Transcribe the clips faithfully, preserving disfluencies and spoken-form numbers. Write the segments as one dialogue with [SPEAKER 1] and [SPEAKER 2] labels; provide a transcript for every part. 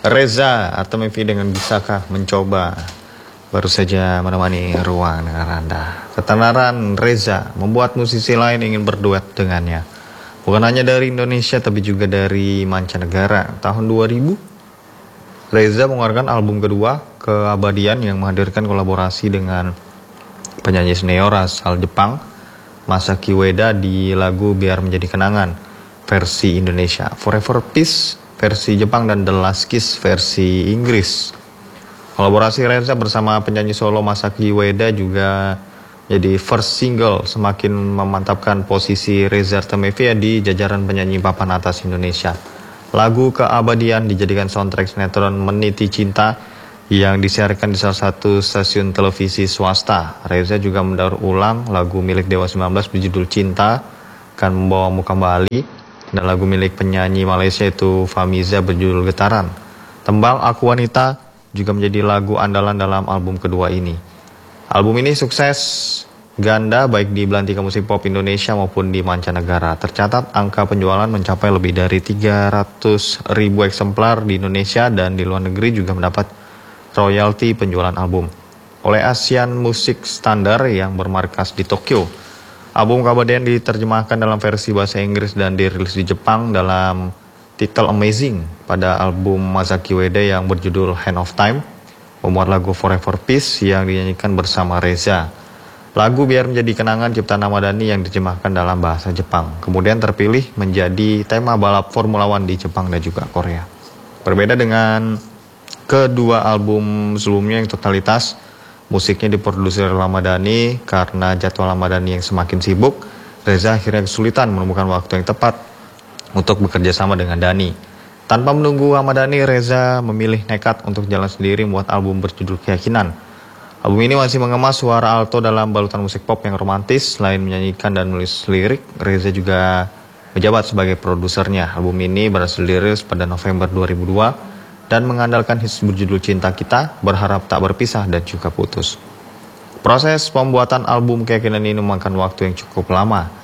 [SPEAKER 1] Reza Artamevy dengan Bisakah mencoba baru saja menemani ruang dengan Anda. Ketenaran Reza membuat musisi lain ingin berduet dengannya. Bukan hanya dari Indonesia tapi juga dari mancanegara. Tahun dua ribu, Reza mengeluarkan album kedua, Keabadian, yang menghadirkan kolaborasi dengan penyanyi senior asal Jepang, Masaki Ueda, di lagu Biar Menjadi Kenangan versi Indonesia, Forever Peace versi Jepang, dan The Last Kiss versi Inggris. Kolaborasi Reza bersama penyanyi solo Masaki Ueda juga jadi first single, semakin memantapkan posisi Reza Artamevy di jajaran penyanyi papan atas Indonesia. Lagu Keabadian dijadikan soundtrack sinetron Meniti Cinta yang disiarkan di salah satu stasiun televisi swasta. Reza juga mendaur ulang lagu milik Dewa sembilan belas berjudul Cinta Kan Membawamu Kembali, dan lagu milik penyanyi Malaysia itu Famiza berjudul Getaran. Tembang Aku Wanita juga menjadi lagu andalan dalam album kedua ini. Album ini sukses ganda baik di belantika musik pop Indonesia maupun di mancanegara. Tercatat angka penjualan mencapai lebih dari tiga ratus ribu eksemplar di Indonesia, dan di luar negeri juga mendapat royalti penjualan album oleh Asian Music Standard yang bermarkas di Tokyo. Album Keabadian diterjemahkan dalam versi bahasa Inggris dan dirilis di Jepang dalam titel Amazing. Pada album Masaki Ueda yang berjudul Hand of Time memuat lagu Forever Peace yang dinyanyikan bersama Reza. Lagu Biar Menjadi Kenangan ciptaan Hamadani yang diterjemahkan dalam bahasa Jepang kemudian terpilih menjadi tema balap Formula One di Jepang dan juga Korea. Berbeda dengan kedua album sebelumnya yang totalitas musiknya diproduksi oleh Hamadani, karena jadwal Hamadani yang semakin sibuk, Reza akhirnya kesulitan menemukan waktu yang tepat untuk bekerja sama dengan Dhani. Tanpa menunggu Hamadani, Reza memilih nekat untuk jalan sendiri membuat album berjudul Keyakinan. Album ini masih mengemas suara alto dalam balutan musik pop yang romantis. Selain menyanyikan dan menulis lirik, Reza juga menjabat sebagai produsernya. Album ini berhasil dirilis pada November dua ribu dua dan mengandalkan hits berjudul Cinta Kita, Berharap Tak Berpisah, dan juga Putus. Proses pembuatan album Keyakinan ini memakan waktu yang cukup lama.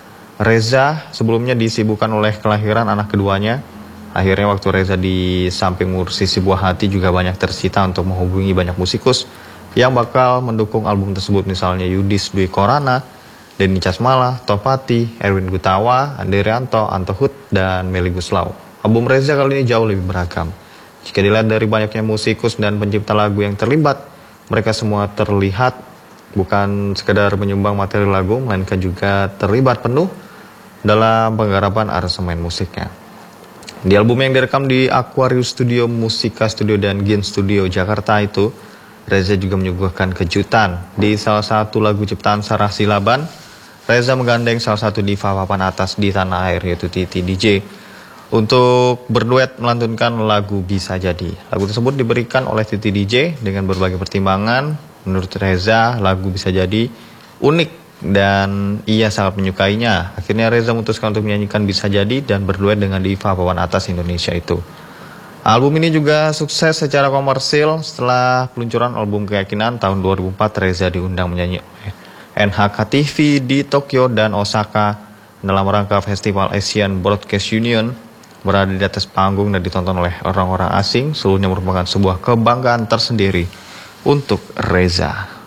[SPEAKER 1] Reza sebelumnya disibukkan oleh kelahiran anak keduanya. Akhirnya waktu Reza di samping ngurusi Si Buah Hati juga banyak tersita untuk menghubungi banyak musikus yang bakal mendukung album tersebut, misalnya Yudis Dwi Korana, Denny Casmala, Topati, Erwin Gutawa, Andi Rianto, Anto Hud, dan Melly Guslau. Album Reza kali ini jauh lebih beragam. Jika dilihat dari banyaknya musikus dan pencipta lagu yang terlibat, mereka semua terlihat bukan sekedar menyumbang materi lagu, melainkan juga terlibat penuh dalam penggarapan aransemen musiknya. Di album yang direkam di Aquarius Studio, Musika Studio, dan Gin Studio Jakarta itu, Reza juga menyuguhkan kejutan. Di salah satu lagu ciptaan Sarah Silaban, Reza menggandeng salah satu diva papan atas di tanah air, yaitu Titi D J, untuk berduet melantunkan lagu Bisa Jadi. Lagu tersebut diberikan oleh Titi D J dengan berbagai pertimbangan. Menurut Reza, lagu Bisa Jadi unik dan ia sangat menyukainya. Akhirnya Reza memutuskan untuk menyanyikan Bisa Jadi dan berduet dengan diva papan atas Indonesia itu. Album ini juga sukses secara komersil. Setelah peluncuran album Keyakinan tahun dua ribu empat, Reza diundang menyanyi N H K T V di Tokyo dan Osaka dalam rangka Festival Asian Broadcast Union. Berada di atas panggung dan ditonton oleh orang-orang asing, seluruhnya merupakan sebuah kebanggaan tersendiri untuk Reza.